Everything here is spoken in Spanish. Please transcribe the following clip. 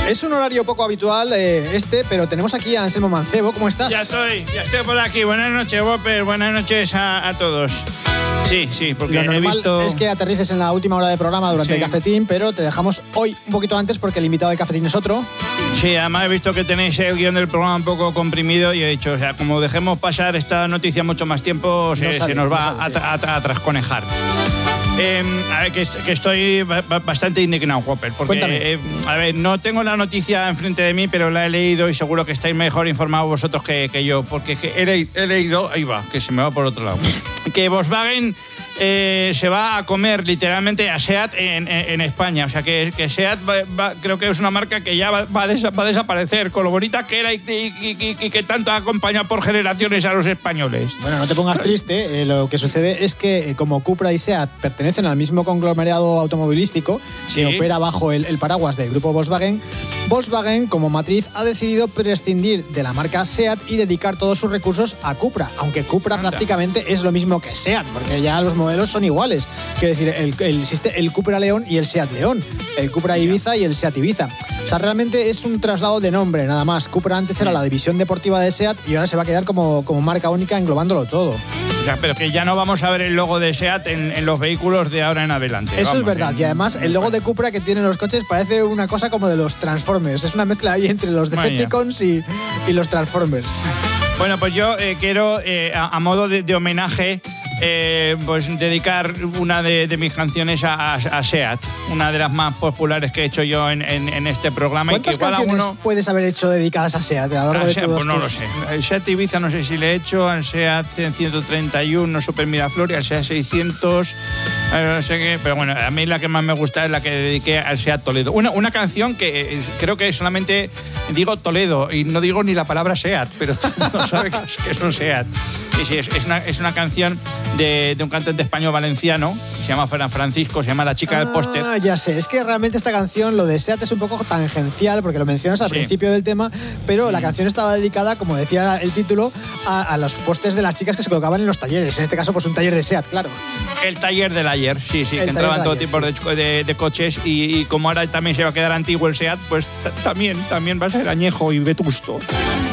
Es un horario poco habitual pero tenemos aquí a Anselmo Mancebo. ¿Cómo estás? Ya estoy por aquí. Buenas noches, Whopper. Buenas noches a todos. Sí, porque lo normal he visto... es que aterrices en la última hora de programa durante el cafetín, pero te dejamos hoy un poquito antes porque el invitado del cafetín es otro. Sí, además he visto que tenéis el guión del programa un poco comprimido y he dicho, o sea, como dejemos pasar esta noticia mucho más tiempo, se nos va a trasconejar. A ver, que estoy bastante indignado, Whopper, porque, a ver, no tengo la noticia enfrente de mí, pero la he leído y seguro que estáis mejor informados vosotros que yo, porque he leído, ahí va, que se me va por otro lado, que Volkswagen se va a comer literalmente a SEAT en España. O sea, que SEAT creo que es una marca que ya va a desaparecer, con lo bonita que era y que tanto ha acompañado por generaciones a los españoles. Bueno, no te pongas triste. Lo que sucede es que como Cupra y SEAT pertenecen al mismo conglomerado automovilístico que opera bajo el paraguas del grupo Volkswagen, Volkswagen como matriz ha decidido prescindir de la marca SEAT y dedicar todos sus recursos a Cupra, aunque Cupra prácticamente es lo mismo que SEAT, porque ya los modelos son iguales. Quiero decir, existe el Cupra León y el SEAT León, el Cupra Ibiza y el SEAT Ibiza. O sea, realmente es un traslado de nombre, nada más. Cupra antes era la división deportiva de SEAT y ahora se va a quedar como marca única englobándolo todo. Ya, pero que ya no vamos a ver el logo de SEAT en los vehículos de ahora en adelante. Eso es verdad. Y además el logo de Cupra que tienen los coches parece una cosa como de los Transformers. Es una mezcla ahí entre los Decepticons y los Transformers. Bueno, pues yo quiero, a modo de homenaje, pues dedicar una de mis canciones a SEAT, una de las más populares que he hecho yo en este programa. ¿Cuántas canciones puedes haber hecho dedicadas a SEAT a lo largo de todos pues no lo sé. El SEAT Ibiza no sé si le he hecho, al SEAT 131 Super Miraflor, al SEAT 600, no sé qué, pero bueno, a mí la que más me gusta es la que dediqué al SEAT Toledo. Una canción que creo que solamente digo Toledo y no digo ni la palabra SEAT, pero todo el mundo sabe que es un SEAT. Y sí, es una canción de un cantante español valenciano, se llama Fran Francisco, se llama La chica del póster. Ya sé, es que realmente esta canción, lo de SEAT es un poco tangencial, porque lo mencionas al principio del tema, pero la canción estaba dedicada, como decía el título, a los pósters de las chicas que se colocaban en los talleres, en este caso pues un taller de SEAT, claro. El taller del ayer, sí, que entraban todo tipo de coches y como ahora también se va a quedar antiguo el SEAT, pues también va a ser añejo y vetusto.